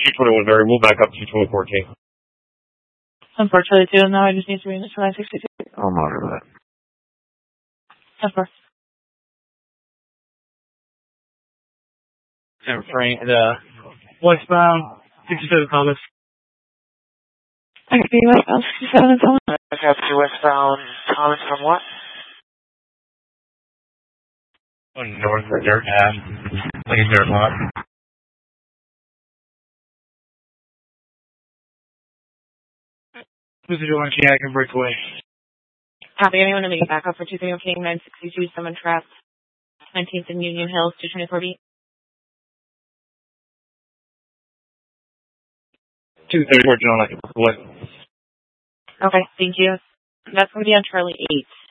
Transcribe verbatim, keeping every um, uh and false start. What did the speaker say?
two twenty-one variable back up to two twenty-four King. Unfortunately, too. Now I just need to read this for nine sixty-two. I'll monitor that. Of course. And Frank, the westbound, sixty-seven Thomas. I could be westbound sixty-seven and Thomas. I got to westbound Thomas from what? On north of dirt path. Like a dirt lot. This is one King, I can break away. Copy. Anyone to make it back up for two thirty King, nine sixty-two, someone trapped. nineteenth and Union Hills, two twenty-four B. two thirty-four, John, I can break away. Okay, thank you. That's going to be on Charlie eight.